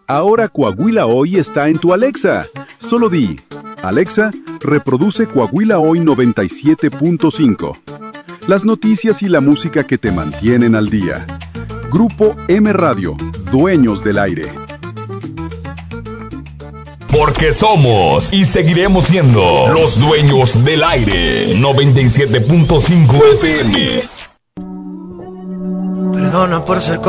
Ahora Coahuila Hoy está en tu Alexa. Solo di, Alexa, reproduce Coahuila Hoy 97.5. Las noticias y la música que te mantienen al día. Grupo M Radio, dueños del aire. Porque somos y seguiremos siendo los dueños del aire. 97.5 FM. Perdona por ser